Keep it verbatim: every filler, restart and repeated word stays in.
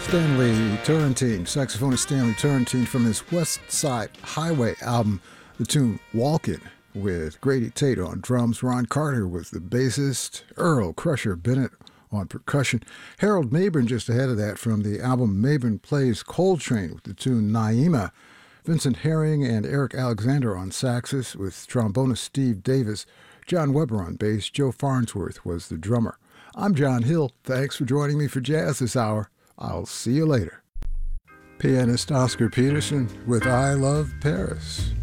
Stanley Turrentine, saxophonist Stanley Turrentine from his West Side Highway album, the tune Walkin', with Grady Tate on drums. Ron Carter was the bassist, Earl Crusher Bennett on percussion. Harold Mabern just ahead of that from the album Mabern Plays Coltrane with the tune Naima. Vincent Herring and Eric Alexander on saxes with trombonist Steve Davis. John Weber on bass. Joe Farnsworth was the drummer. I'm John Hill. Thanks for joining me for Jazz this hour. I'll see you later. Pianist Oscar Peterson with I Love Paris.